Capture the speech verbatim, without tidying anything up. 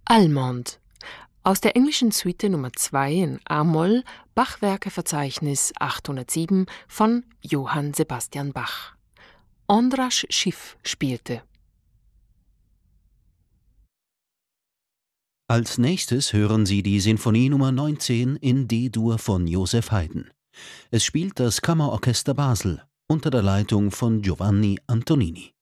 Allemande aus der englischen Suite Nummer zwei in a-Moll, Bachwerkeverzeichnis achthundertsieben von Johann Sebastian Bach. Ondrasch Schiff spielte. Als nächstes hören Sie die Sinfonie Nummer neunzehn in D-Dur von Joseph Haydn. Es spielt das Kammerorchester Basel unter der Leitung von Giovanni Antonini.